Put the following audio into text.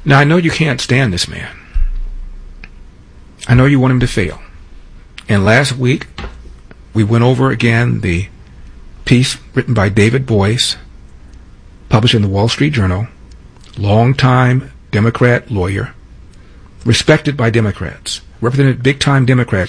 Now, I know you can't stand this man. I know you want him to fail. And last week, we went over again the piece written by David Boies, published in the Wall Street Journal, longtime Democrat lawyer, respected by Democrats, represented big-time Democrats